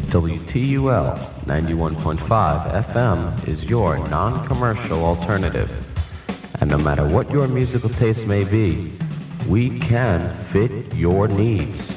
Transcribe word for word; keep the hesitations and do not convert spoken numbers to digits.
W T U L ninety-one point five F M is your non-commercial alternative. And no matter what your musical taste may be, we can fit your needs.